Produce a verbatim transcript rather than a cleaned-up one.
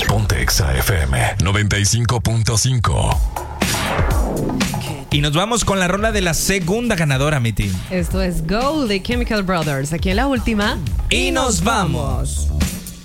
Ponte Exa F M noventa y cinco punto cinco. Y nos vamos con la rola de la segunda ganadora, mi team. Esto es Gold de Chemical Brothers. Aquí en la última. Y nos vamos.